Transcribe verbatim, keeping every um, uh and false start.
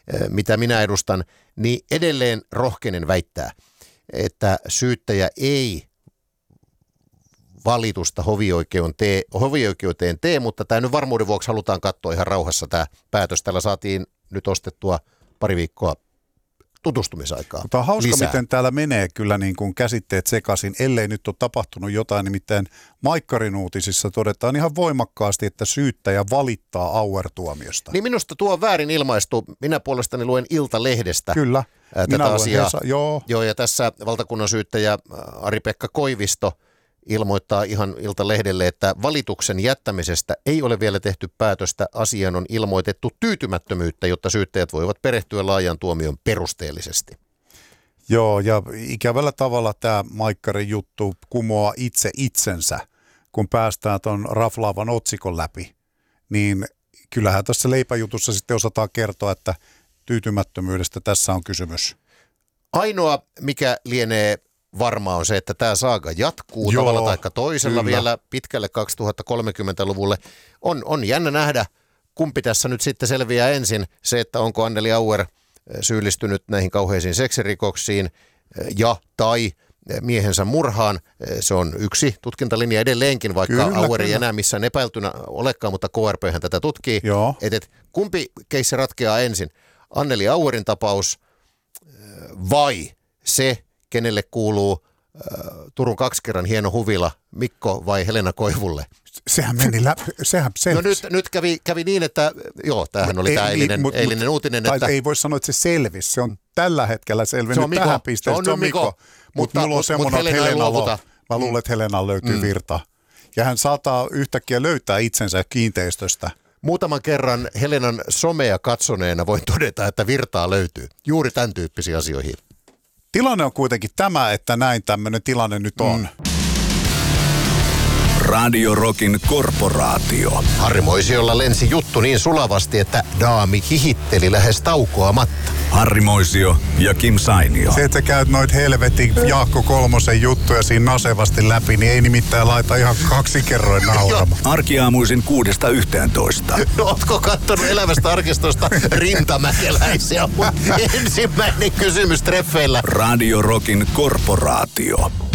mitä minä edustan, niin edelleen rohkenen väittää, että syyttäjä ei valitusta hovioikeuteen tee, hovioikeuteen tee, mutta tämä nyt varmuuden vuoksi halutaan katsoa ihan rauhassa tämä päätös. Tällä saatiin nyt ostettua pari viikkoa tutustumisaikaa. Mutta on hauska, lisää. Miten täällä menee kyllä niin kuin käsitteet sekaisin, ellei nyt ole tapahtunut jotain. Nimittäin Maikkarin uutisissa todetaan ihan voimakkaasti, että syyttäjä valittaa Auer-tuomiosta. Niin minusta tuo on väärin ilmaistu. Minä puolestani luen Iltalehdestä. Kyllä. Ää, tätä asiaa. Hesa, joo. joo, ja tässä valtakunnan syyttäjä Ari-Pekka Koivisto ilmoittaa ihan Iltalehdelle, että valituksen jättämisestä ei ole vielä tehty päätöstä. Asiaan on ilmoitettu tyytymättömyyttä, jotta syyttäjät voivat perehtyä laajan tuomion perusteellisesti. Joo, ja ikävällä tavalla tämä Maikkarin juttu kumoaa itse itsensä, kun päästään tuon raflaavan otsikon läpi. Niin kyllähän tässä leipäjutussa sitten osataan kertoa, että tyytymättömyydestä tässä on kysymys. Ainoa, mikä lienee varmaa on se, että tämä saaga jatkuu Joo, tavalla tai toisella kyllä. vielä pitkälle kaksituhattakolmekymmentäluvulle. On, on jännä nähdä, kumpi tässä nyt sitten selviää ensin. Se, että onko Anneli Auer syyllistynyt näihin kauheisiin seksirikoksiin ja tai miehensä murhaan. Se on yksi tutkintalinja edelleenkin, vaikka kyllä, Auer ei enää missään epäiltynä olekaan, mutta K R P:hän tätä tutkii. Et, et, kumpi keissi ratkeaa ensin? Anneli Auerin tapaus vai se, kenelle kuuluu äh, Turun kaksi kerran hieno huvila, Mikko vai Helena Koivulle? Sehän meni läpi, sehän selvisi. No nyt, nyt kävi, kävi niin, että joo, tämähän oli tämä eilinen, mut, eilinen mut, uutinen. Tai että ei voi sanoa, että se selvisi, se on tällä hetkellä selvinnyt tähän pisteeseen. Se on, se on Mikko, Mikko. Mutta mulla on semmoinen, että Helena, lo, mä luulen, että Helena löytyy mm. virta. Ja hän saattaa yhtäkkiä löytää itsensä kiinteistöstä. Muutaman kerran Helenan somea katsoneena voin todeta, että virtaa löytyy juuri tämän tyyppisiin asioihin. Tilanne on kuitenkin tämä, että näin tämmöinen tilanne nyt on. Mm. Radio Rockin korporaatio. Harri Moisiolla lensi juttu niin sulavasti, että daami hihitteli lähes taukoamatta. Harri Moisio ja Kim Sainio. Se, että sä käyt noit helvetin Jaakko Kolmosen juttuja siinä nasevasti läpi, niin ei nimittäin laita ihan kaksi kerroin nauramaan. Arkiaamuisin kuudesta yhteentoista. No, ootko kattonut elävästä arkistosta Rintamäkeläisiä? Ensimmäinen kysymys treffeillä. Radio Rockin korporaatio.